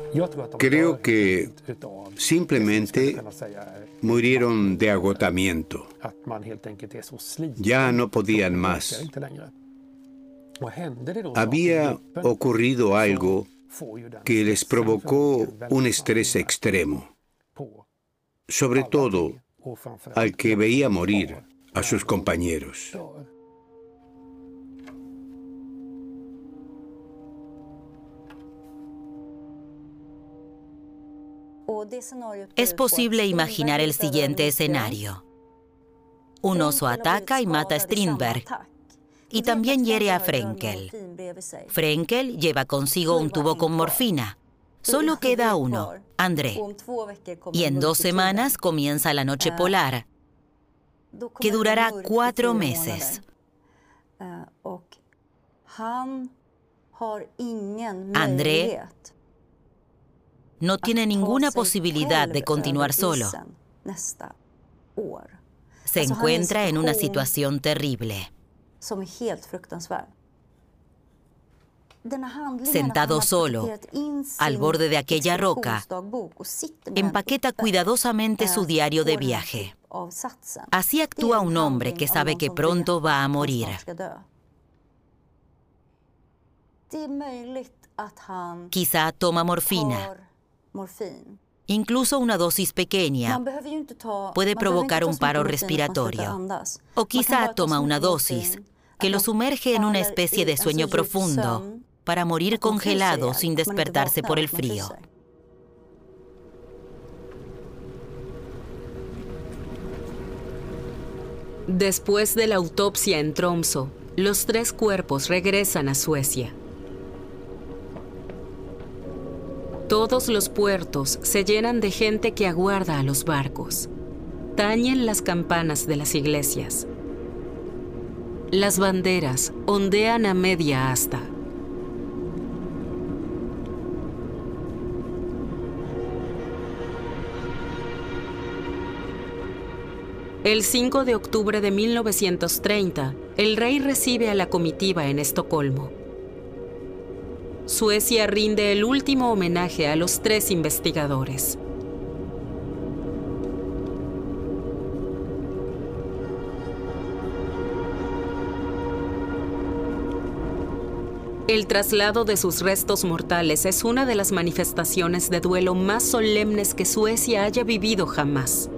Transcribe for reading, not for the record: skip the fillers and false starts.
Creo que simplemente murieron de agotamiento. Ya no podían más. Había ocurrido algo que les provocó un estrés extremo, sobre todo al que veía morir a sus compañeros. Es posible imaginar el siguiente escenario. Un oso ataca y mata a Strindberg, y también hiere a Frenkel. Frenkel lleva consigo un tubo con morfina. Solo queda uno, André. Y en 2 semanas comienza la noche polar, que durará 4 meses. André no tiene ninguna posibilidad de continuar solo. Se encuentra en una situación terrible. Sentado solo, al borde de aquella roca, empaqueta cuidadosamente su diario de viaje. Así actúa un hombre que sabe que pronto va a morir. Quizá toma morfina. Incluso una dosis pequeña puede provocar un paro respiratorio. O quizá toma una dosis que lo sumerge en una especie de sueño profundo para morir congelado sin despertarse por el frío. Después de la autopsia en Tromsø, los 3 cuerpos regresan a Suecia. Todos los puertos se llenan de gente que aguarda a los barcos. Tañen las campanas de las iglesias. Las banderas ondean a media asta. El 5 de octubre de 1930, el rey recibe a la comitiva en Estocolmo. Suecia rinde el último homenaje a los 3 investigadores. El traslado de sus restos mortales es una de las manifestaciones de duelo más solemnes que Suecia haya vivido jamás.